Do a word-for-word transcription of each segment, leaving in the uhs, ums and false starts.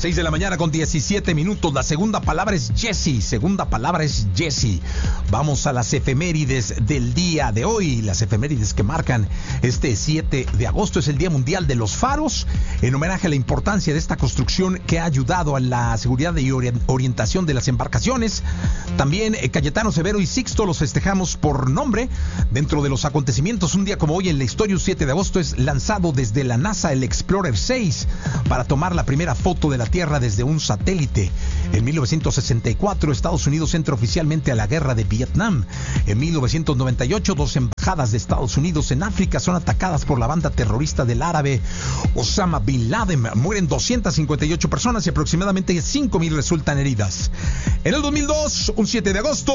seis de la mañana con diecisiete minutos. La segunda palabra es Jesse. Segunda palabra es Jesse. Vamos a las efemérides del día de hoy. Las efemérides que marcan este siete de agosto. Es el Día Mundial de los Faros, en homenaje a la importancia de esta construcción que ha ayudado a la seguridad y orientación de las embarcaciones. También eh, Cayetano, Severo y Sixto los festejamos por nombre. Dentro de los acontecimientos, un día como hoy en la historia, un siete de agosto, es lanzado desde la NASA el Explorer seis para tomar la primera foto de la Tierra desde un satélite. En mil novecientos sesenta y cuatro, Estados Unidos entra oficialmente a la guerra de Vietnam. En mil novecientos noventa y ocho, dos embajadas de Estados Unidos en África son atacadas por la banda terrorista del árabe Osama Bin Laden. Mueren doscientas cincuenta y ocho personas y aproximadamente cinco mil resultan heridas. En el dos mil dos, un siete de agosto,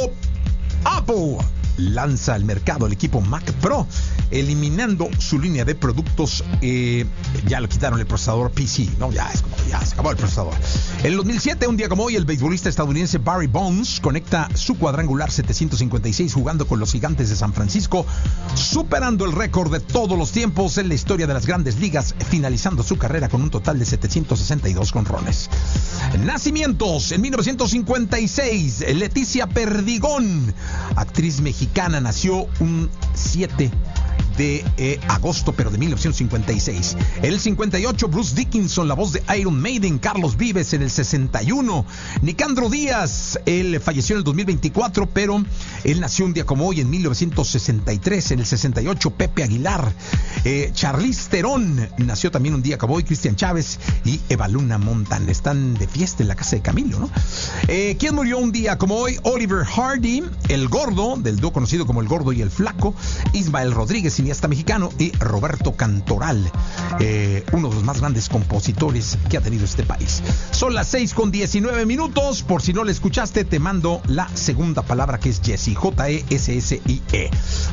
Apple lanza al mercado el equipo Mac Pro, eliminando su línea de productos. Eh, ya le quitaron el procesador P C, no, ya es como, ya se acabó el procesador. En el dos mil siete, un día como hoy, el beisbolista estadounidense Barry Bonds conecta su cuadrangular setecientos cincuenta y seis jugando con los Gigantes de San Francisco, superando el récord de todos los tiempos en la historia de las Grandes Ligas, finalizando su carrera con un total de setecientos sesenta y dos jonrones. Nacimientos: en mil novecientos cincuenta y seis, Leticia Perdigón, actriz mexicana, nació un siete de eh, agosto, pero de mil novecientos cincuenta y seis. En el cincuenta y ocho, Bruce Dickinson, la voz de Iron Maiden. Carlos Vives en el sesenta y uno. Nicandro Díaz, él falleció en el dos mil veinticuatro, pero él nació un día como hoy en mil novecientos sesenta y tres. En el sesenta y ocho, Pepe Aguilar. Eh, Charlize Theron nació también un día como hoy. Cristian Chávez y Eva Luna Montan están de fiesta en la casa de Camilo, ¿no? Eh, ¿Quién murió un día como hoy? Oliver Hardy, el gordo, del dúo conocido como El Gordo y el Flaco. Ismael Rodríguez, cineasta mexicano, y Roberto Cantoral, eh, uno de los más grandes compositores que ha tenido este país. Son las seis con diecinueve minutos. Por si no le escuchaste, te mando la segunda palabra, que es Jesse. J E S S I E.